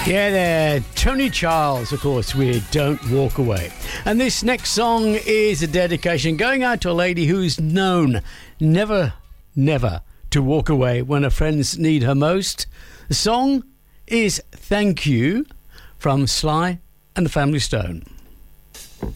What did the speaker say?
Yeah, there, Tony Charles, of course, with Don't Walk Away. And this next song is a dedication going out to a lady who's known never to walk away when her friends need her most. The song is Thank You from Sly and the Family Stone.